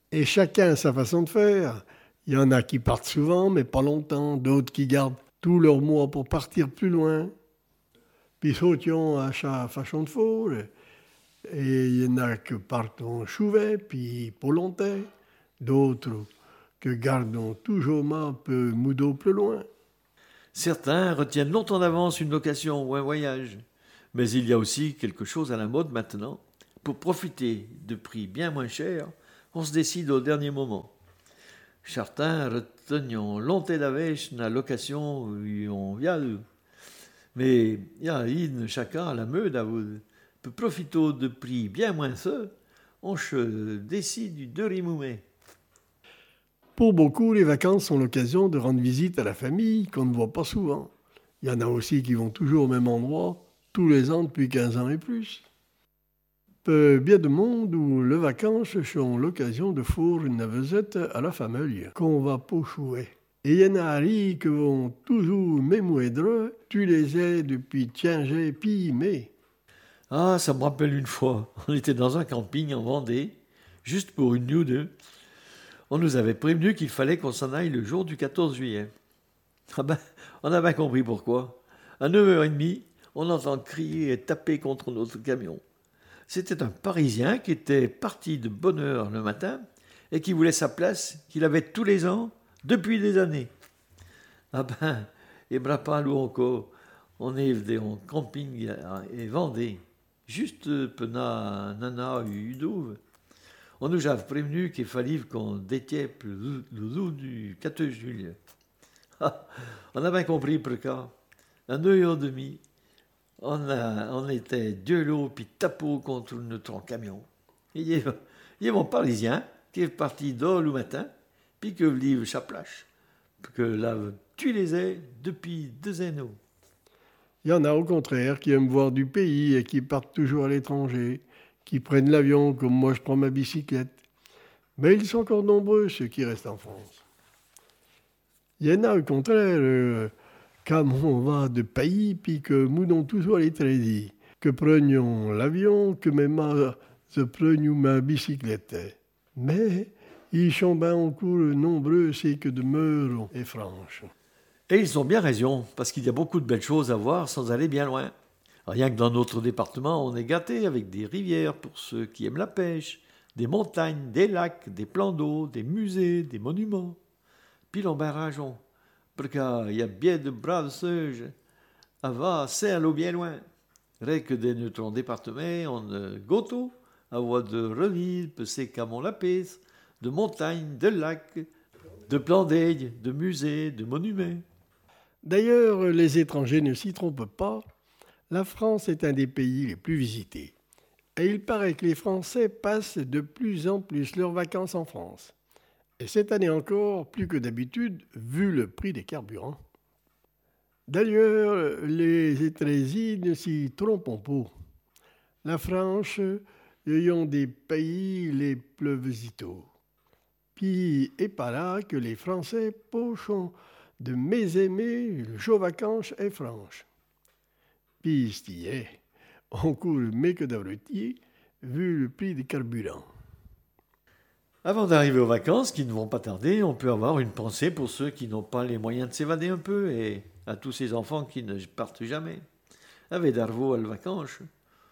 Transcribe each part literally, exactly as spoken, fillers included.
Et chacun a sa façon de faire. Il y en a qui partent souvent, mais pas longtemps. D'autres qui gardent tous leurs mois pour partir plus loin. Puis sautions à sa façon de faire. Et il y en a qui partent en chouvet, puis pas longtemps. D'autres que gardent toujours un peu moudot plus loin. Certains retiennent longtemps d'avance une location ou un voyage. Mais il y a aussi quelque chose à la mode maintenant. Pour profiter de prix bien moins chers, on se décide au dernier moment. Certains retegnent longtemps d'avance la location où on vient. Mais il y a une chacun à la mode à vous. Pour profiter de prix bien moins ceux, on se décide de rimoumer. Pour beaucoup, les vacances sont l'occasion de rendre visite à la famille qu'on ne voit pas souvent. Il y en a aussi qui vont toujours au même endroit, tous les ans depuis quinze ans et plus. Peu bien de monde où les vacances sont l'occasion de faire une visite à la famille qu'on va pas chouer. Et il y en a qui vont toujours mémoindre, tu les aies depuis Tiengé puis mai. Ah, ça me rappelle une fois, on était dans un camping en Vendée, juste pour une nuit ou deux. On nous avait prévenu qu'il fallait qu'on s'en aille le jour du quatorze juillet. Ah ben, on a bien compris pourquoi. À neuf heures trente, on entend crier et taper contre notre camion. C'était un Parisien qui était parti de bonne heure le matin et qui voulait sa place qu'il avait tous les ans depuis des années. Ah ben, et brapa nous encore, on est venu en camping et Vendée, juste pena nana udouve. On nous a prévenu qu'il fallait qu'on détienne le loup du quatorze juillet. Ah, on a bien compris pourquoi. À neuf heures trente, on, a, on était deux lots puis tapeau contre notre camion. Il y a, il y a mon Parisien qui est parti dehors le matin, puis que livre sa plage, que là, tu les ai depuis deux anneaux. Il y en a au contraire qui aiment voir du pays et qui partent toujours à l'étranger, qui prennent l'avion comme moi je prends ma bicyclette. Mais ils sont encore nombreux ceux qui restent en France. Il y en a au contraire, euh, comme on va de pays, puis que moudons toujours à l'étranger, que prenions l'avion, que même se prenions ma bicyclette. Mais ils sont bien encore nombreux, c'est que demeurent et franches. Et ils ont bien raison, parce qu'il y a beaucoup de belles choses à voir sans aller bien loin. Rien que dans notre département, on est gâté avec des rivières pour ceux qui aiment la pêche, des montagnes, des lacs, des plans d'eau, des musées, des monuments. Puis l'on ben rageons, parce qu'il y a bien de braves seuges à va, c'est à l'eau bien loin. Rien que de notre département, on a goto, à voix de relives, c'est qu'à mon lapis, de montagnes, de lacs, de plans d'aigle, de musées, de monuments. D'ailleurs, les étrangers ne s'y trompent pas. La France est un des pays les plus visités. Et il paraît que les Français passent de plus en plus leurs vacances en France. Et cette année encore, plus que d'habitude, vu le prix des carburants. D'ailleurs, les étrangers ne s'y trompent pas. La France est un des pays les plus visités. Puis, et par là que les Français pochent de mes aimés, le jour vacances est franche. Puis, c'est on coule mieux que d'habitude, vu le prix des carburants. Avant d'arriver aux vacances, qui ne vont pas tarder, on peut avoir une pensée pour ceux qui n'ont pas les moyens de s'évader un peu et à tous ces enfants qui ne partent jamais. Avec d'arvo à les vacances,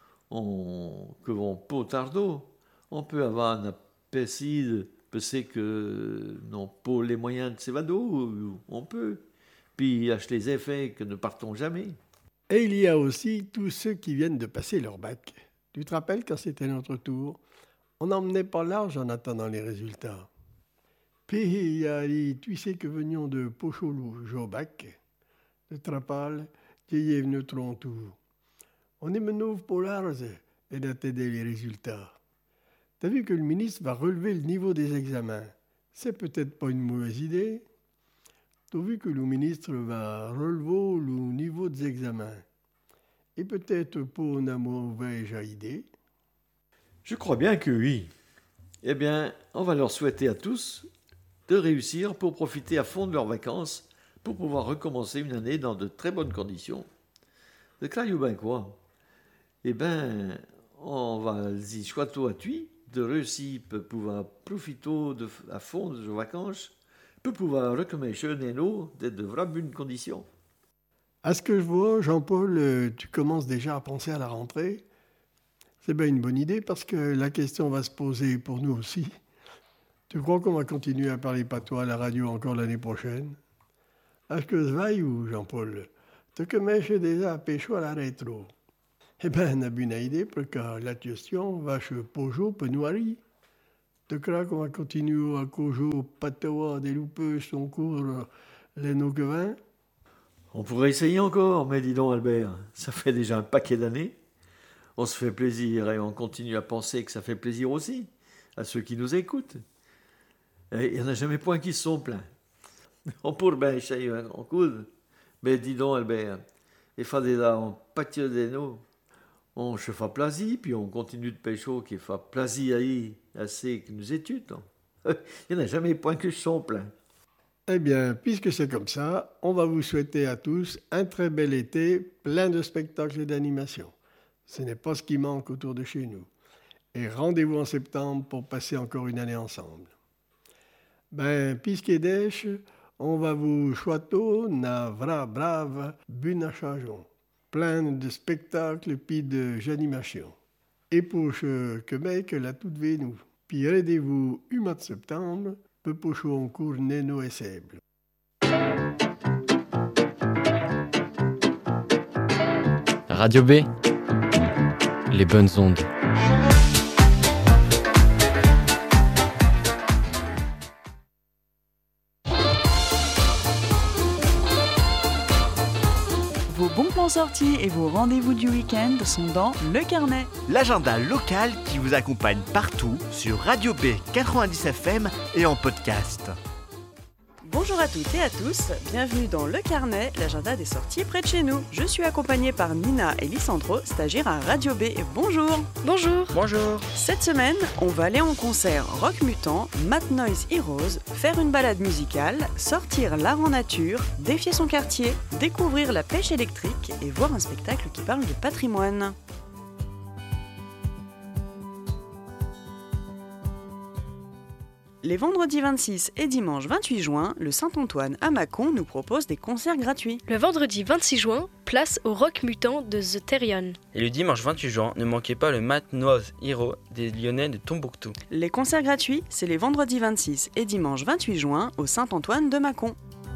on, que vont pas tardo, on peut avoir un appétit de ceux que n'ont pas les moyens de s'évader, on peut, puis acheter les effets que ne partons jamais. Et il y a aussi tous ceux qui viennent de passer leur bac. Tu te rappelles quand c'était notre tour? On n'emmenait pas large en attendant les résultats. Puis il y a les tu sais que venions de Pocholou, Jobac, de Trapal, qui est venu notre tour. On est menouve pour large et d'attendre les résultats. T'as vu que le ministre va relever le niveau des examens. C'est peut-être pas une mauvaise idée. T'as vu que le ministre va relever le niveau des examens. Et peut-être pas une mauvaise idée. Je crois bien que oui. Eh bien, on va leur souhaiter à tous de réussir pour profiter à fond de leurs vacances, pour pouvoir recommencer une année dans de très bonnes conditions. De croyez bien quoi? Eh bien, on va y choisir à Thuy, de réussir pour pouvoir profiter de, à fond de vos vacances, pour pouvoir recommencer Neno d'être de vraies bonnes conditions. À ce que je vois, Jean-Paul, euh, tu commences déjà à penser à la rentrée. C'est bien une bonne idée parce que la question va se poser pour nous aussi. Tu crois qu'on va continuer à parler patois à la radio encore l'année prochaine? Est-ce que ça va ou Jean-Paul? Tu commences déjà à pêcher à la rétro. Eh bien, on a une idée parce que la question va chez Pojo Penouari. Tu crois qu'on va continuer à Cojo patois des loupeux son cours les noquevins? On pourrait essayer encore, mais dis donc Albert, ça fait déjà un paquet d'années. On se fait plaisir et on continue à penser que ça fait plaisir aussi à ceux qui nous écoutent. Il n'y en a jamais point qui se sont plaints. On pourrait bien essayer un grand coup, mais dis donc Albert, il faut déjà en pâtir de nous. On se fait plaisir, puis on continue de pêcher qui fait plaisir à ceux qui nous étudent. Il n'y en a jamais point qui se sont plaints. Eh bien, puisque c'est comme ça, on va vous souhaiter à tous un très bel été, plein de spectacles et d'animations. Ce n'est pas ce qui manque autour de chez nous. Et rendez-vous en septembre pour passer encore une année ensemble. Ben, puisqu'il est dèche, on va vous choisir na vra brave bunachajon, plein de spectacles puis de j'animation. Et pour ce que mec la toute vie nous. Puis rendez-vous au mois de septembre, peu pocho en cours Neno et Sèble. Radio B, les bonnes ondes. Vos bons plans sortis et vos rendez-vous du week-end sont dans Le Carnet. L'agenda local qui vous accompagne partout sur Radio B quatre-vingt-dix F M et en podcast. Bonjour à toutes et à tous, bienvenue dans Le Carnet, l'agenda des sorties près de chez nous. Je suis accompagnée par Nina et Lissandro, stagiaires à Radio B. Bonjour. Bonjour. Bonjour. Cette semaine, on va aller en concert Rock Mutant, Math Noise Heroes, faire une balade musicale, sortir l'art en nature, défier son quartier, découvrir la pêche électrique et voir un spectacle qui parle de patrimoine. Les vendredis vingt-six et dimanche vingt-huit juin, le Saint-Antoine à Mâcon nous propose des concerts gratuits. Le vendredi vingt-six juin, place au Rock Mutant de The Therion. Et le dimanche vingt-huit juin, ne manquez pas le Math Noise Hero des Lyonnais de Tombouctou. Les concerts gratuits, c'est les vendredis vingt-six et dimanche vingt-huit juin au Saint-Antoine de Mâcon.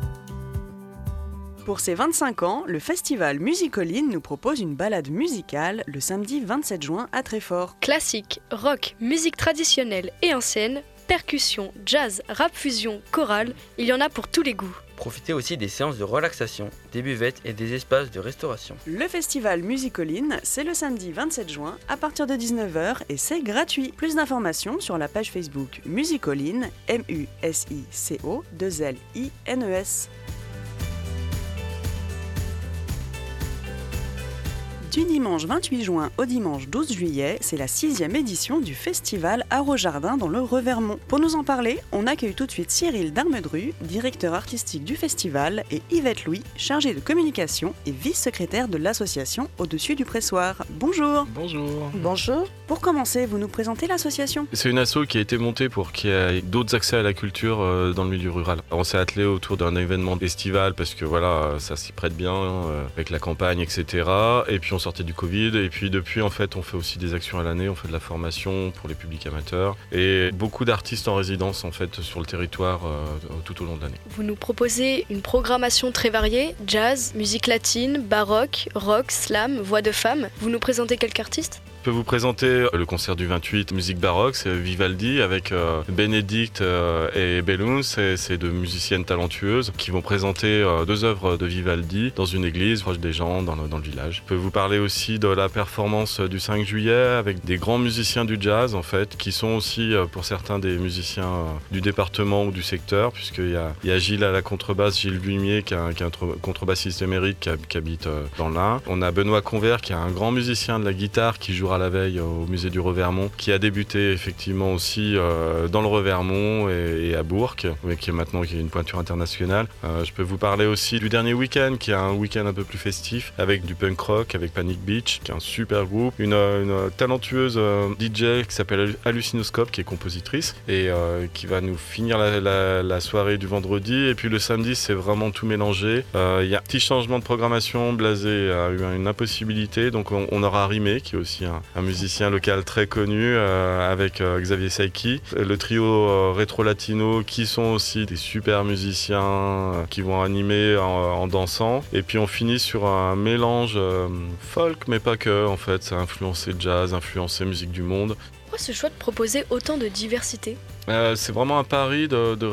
Pour ses vingt-cinq ans, le festival Musicoline nous propose une balade musicale le samedi vingt-sept juin à Treffort. Classique, rock, musique traditionnelle et ancienne, percussion, jazz, rap fusion, chorale, il y en a pour tous les goûts. Profitez aussi des séances de relaxation, des buvettes et des espaces de restauration. Le festival Musicoline, c'est le samedi vingt-sept juin à partir de dix-neuf heures et c'est gratuit. Plus d'informations sur la page Facebook Musicoline, M U S I C O deux L I N E S. Du dimanche vingt-huit juin au dimanche douze juillet, c'est la sixième édition du festival Art au Jardin dans le Revermont. Pour nous en parler, on accueille tout de suite Cyril Darmedru, directeur artistique du festival, et Yvette Louis, chargée de communication et vice-secrétaire de l'association Au-dessus du pressoir. Bonjour. Bonjour. Bonjour. Pour commencer, vous nous présentez l'association? C'est une asso qui a été montée pour qu'il y ait d'autres accès à la culture dans le milieu rural. On s'est attelé autour d'un événement estival parce que voilà, ça s'y prête bien avec la campagne, et cetera. Et puis on sortait du Covid et puis depuis en fait on fait aussi des actions à l'année, on fait de la formation pour les publics amateurs et beaucoup d'artistes en résidence en fait sur le territoire euh, tout au long de l'année. Vous nous proposez une programmation très variée, jazz, musique latine, baroque, rock, slam, voix de femme. Vous nous présentez quelques artistes ? Je peux vous présenter le concert du vingt-huit, musique baroque, c'est Vivaldi avec euh, Bénédicte euh, et Bellum, c'est, c'est deux musiciennes talentueuses qui vont présenter euh, deux œuvres de Vivaldi dans une église proche des gens dans le, dans le village. Je peux vous parler aussi de la performance du cinq juillet avec des grands musiciens du jazz en fait, qui sont aussi euh, pour certains des musiciens euh, du département ou du secteur, puisqu'il y a, il y a Gilles à la contrebasse, Gilles Buimier qui est un, qui est un contrebassiste émérite qui, qui habite euh, dans l'Ain. On a Benoît Convert qui est un grand musicien de la guitare qui joue à la veille au musée du Revermont, qui a débuté effectivement aussi euh, dans le Revermont et, et à Bourg, mais qui est maintenant qui a une pointure internationale. Euh, je peux vous parler aussi du dernier week-end, qui est un week-end un peu plus festif, avec du punk rock, avec Panic Beach, qui est un super groupe, une, une talentueuse euh, D J qui s'appelle Hallucinoscope, qui est compositrice, et euh, qui va nous finir la, la, la soirée du vendredi. Et puis le samedi, c'est vraiment tout mélangé. Il euh, y a un petit changement de programmation. Blasé a eu une impossibilité, donc on, on aura Rimé, qui est aussi un, un musicien local très connu, euh, avec euh, Xavier Saiki. Le trio euh, Rétro Latino, qui sont aussi des super musiciens euh, qui vont animer en, en dansant. Et puis on finit sur un mélange euh, folk, mais pas que, en fait. C'est influencé jazz, influencé musique du monde. Pourquoi ce choix de proposer autant de diversité ? Euh, c'est vraiment un pari de, de